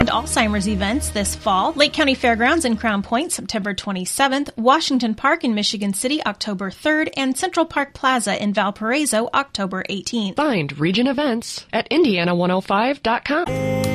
and Alzheimer's events this fall. Lake County Fairgrounds in Crown Point, September 27th, Washington Park in Michigan City, October 3rd, and Central Park Plaza in Valparaiso, October 18th. Find Region Events at Indiana105.com.